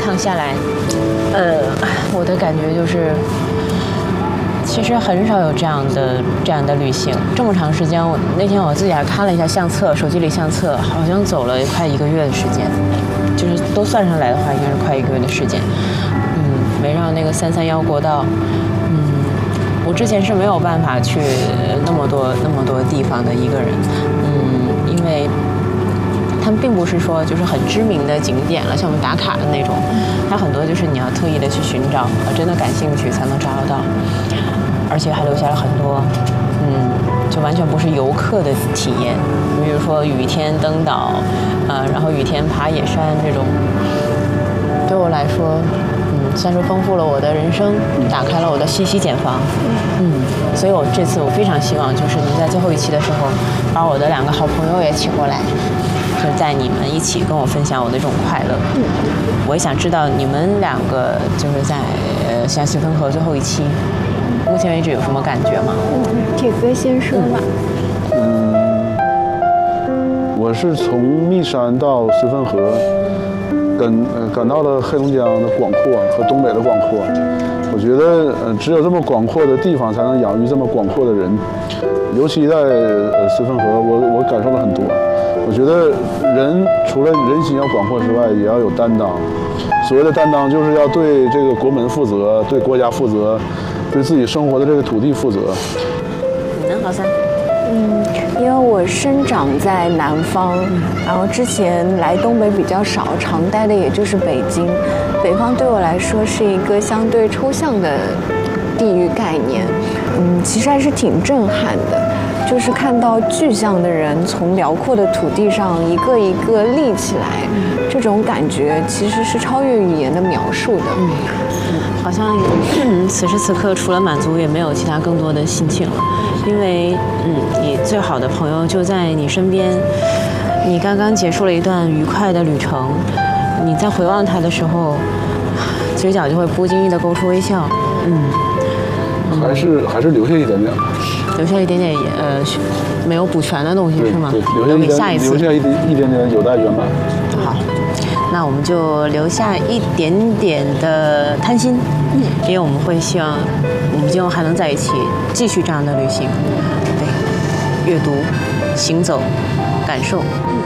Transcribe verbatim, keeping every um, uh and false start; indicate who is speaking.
Speaker 1: 趟下来，呃，我的感觉就是，其实很少有这样的这样的旅行，这么长时间。我那天我自己还看了一下相册，手机里相册好像走了快一个月的时间，就是都算上来的话，应该是快一个月的时间。嗯，围绕那个三三幺国道，嗯，我之前是没有办法去那么多那么多地方的一个人，嗯，因为。他们并不是说就是很知名的景点了，像我们打卡的那种，它很多就是你要特意的去寻找，真的感兴趣才能找得到，而且还留下了很多，嗯，就完全不是游客的体验，比如说雨天登岛，呃，然后雨天爬野山这种，对我来说，嗯，算是丰富了我的人生，打开了我的信息茧房，嗯，所以我这次我非常希望就是能在最后一期的时候，把我的两个好朋友也请过来。就在你们一起跟我分享我的这种快乐，嗯，我也想知道你们两个就是在呃像随风河最后一期，目前为止有什么感觉吗？
Speaker 2: 嗯，铁哥先说吧。
Speaker 3: 嗯，我是从密山到随风河，感呃感到了黑龙江的广阔和东北的广阔。我觉得呃只有这么广阔的地方，才能养育这么广阔的人。尤其在呃随风河，我我感受了很多。我觉得人除了人心要广阔之外，也要有担当。所谓的担当，就是要对这个国门负责，对国家负责，对自己生活的这个土地负责。
Speaker 1: 你呢，老三？
Speaker 2: 嗯，因为我生长在南方，然后之前来东北比较少，常待的也就是北京。北方对我来说是一个相对抽象的地域概念，嗯，其实还是挺震撼的。就是看到具象的人从辽阔的土地上一个一个立起来，这种感觉其实是超越语言的描述的。
Speaker 1: 嗯，好像、嗯、此时此刻除了满足也没有其他更多的心情了，因为嗯，你最好的朋友就在你身边，你刚刚结束了一段愉快的旅程，你在回望他的时候，嘴角就会不经意地勾出微笑。嗯，
Speaker 3: 还是还是留下一点点。
Speaker 1: 留下一点点呃没有补全的东西是吗？
Speaker 3: 对，留下一点，
Speaker 1: 下一次
Speaker 3: 留下一点一点点有待圆满。
Speaker 1: 好，那我们就留下一点点的贪心，嗯，因为我们会希望我们今后还能在一起继续这样的旅行，对，阅读、行走、感受。